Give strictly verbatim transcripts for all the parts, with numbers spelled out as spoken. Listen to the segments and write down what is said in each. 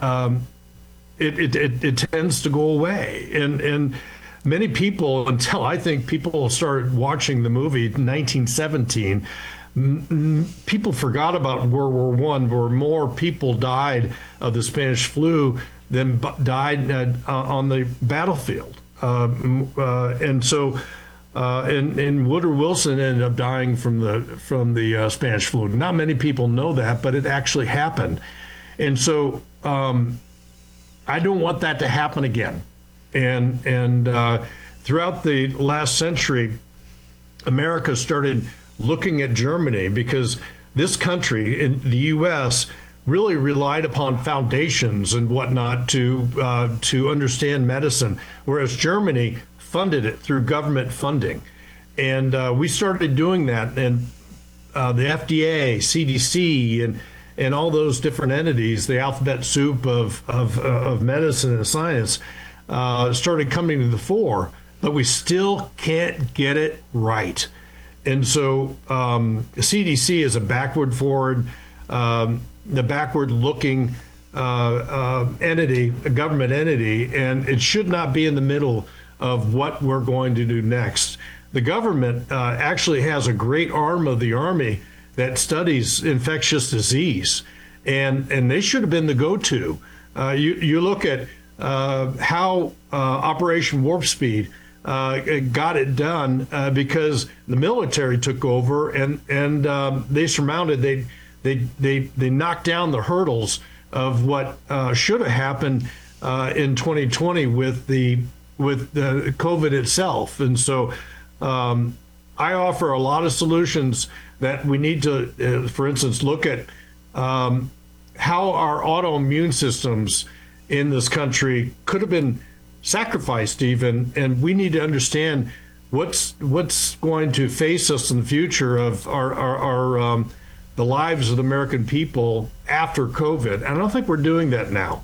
um, it, it, it, it tends to go away. And, and many people, until I think people started watching the movie nineteen seventeen, m- people forgot about World War One, where more people died of the Spanish flu than b- died uh, on the battlefield. Uh, uh, and so, uh, and, and Woodrow Wilson ended up dying from the from the uh, Spanish flu. Not many people know that, but it actually happened. And so, um, I don't want that to happen again. And and uh, throughout the last century, America started looking at Germany because this country, in the U S, really relied upon foundations and whatnot to uh, to understand medicine, whereas Germany funded it through government funding. And uh, we started doing that, and uh, the F D A, C D C, and and all those different entities, the alphabet soup of of, uh, of medicine and science, uh, started coming to the fore, but we still can't get it right. And so um, the C D C is a backward forward, um, the backward looking uh, uh, entity, a government entity, and it should not be in the middle of what we're going to do next. The government uh, actually has a great arm of the Army that studies infectious disease, and and they should have been the go-to. Uh, you you look at uh, how uh, Operation Warp Speed uh, got it done uh, because the military took over, and and um, they surmounted they they they they knocked down the hurdles of what uh, should have happened uh, in twenty twenty with the with the COVID itself. And so um, I offer a lot of solutions that we need to, uh, for instance, look at um, how our autoimmune systems in this country could have been sacrificed even, and we need to understand what's what's going to face us in the future of our, our, our um, the lives of the American people after COVID. And I don't think we're doing that now.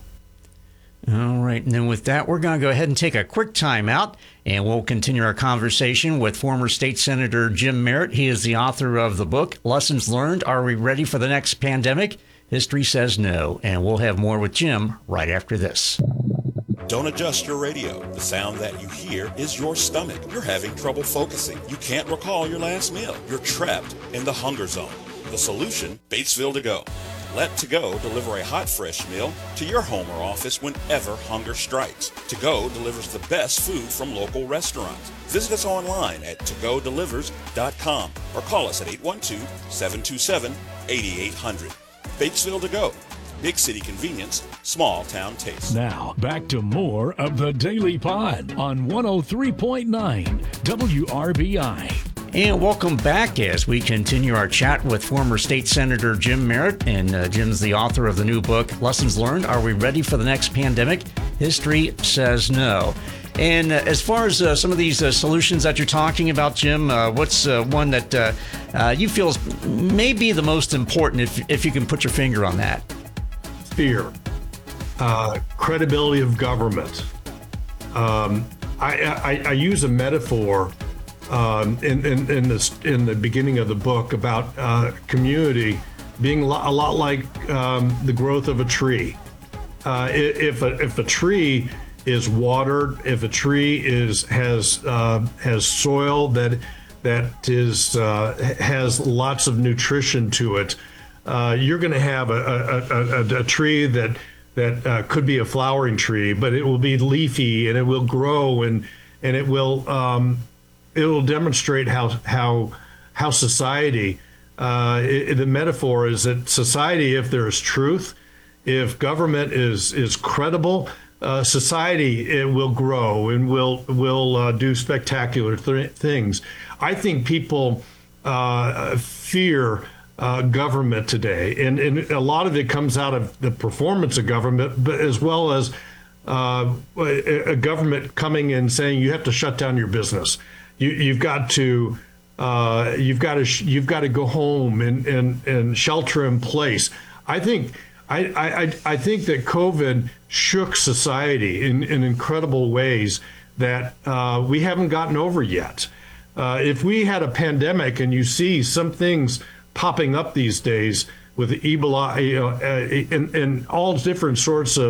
All right. And then with that, we're going to go ahead and take a quick time out, and we'll continue our conversation with former State Senator Jim Merritt. He is the author of the book, Lessons Learned. Are we ready for the next pandemic? History says no. And we'll have more with Jim right after this. Don't adjust your radio. The sound that you hear is your stomach. You're having trouble focusing. You can't recall your last meal. You're trapped in the hunger zone. The solution, Batesville To Go. Let To Go deliver a hot, fresh meal to your home or office whenever hunger strikes. To Go delivers the best food from local restaurants. Visit us online at to go delivers dot com or call us at eight one two, seven two seven, eight eight zero zero. Batesville To Go. Big city convenience, small town taste. Now, back to more of the Daily Pod on one oh three point nine W R B I. And welcome back as we continue our chat with former State Senator Jim Merritt. And uh, Jim's the author of the new book, Lessons Learned. Are we ready for the next pandemic? History says no. And uh, as far as uh, some of these uh, solutions that you're talking about, Jim, uh, what's uh, one that uh, uh, you feel is maybe the most important, if, if you can put your finger on that? Fear, uh, credibility of government. Um, I, I, I use a metaphor Um, in, in, in, this, in the beginning of the book about uh, community being lo- a lot like um, the growth of a tree. Uh, if, a, if a tree is watered, if a tree is has uh, has soil that that is uh, has lots of nutrition to it, uh, you're going to have a, a, a, a tree that that uh, could be a flowering tree, but it will be leafy and it will grow and and it will. Um, It will demonstrate how how how society. Uh, it, the metaphor is that society, if there is truth, if government is is credible, uh, society it will grow and will will uh, do spectacular th- things. I think people uh, fear uh, government today, and and a lot of it comes out of the performance of government, but as well as uh, a government coming and saying you have to shut down your business. You, you've got to, uh, you've got to, you've got to go home and, and, and shelter in place. I think, I, I, I think that COVID shook society in, in incredible ways that uh, we haven't gotten over yet. Uh, if we had a pandemic, and you see some things popping up these days with Ebola, you know, uh, and, and all different sorts of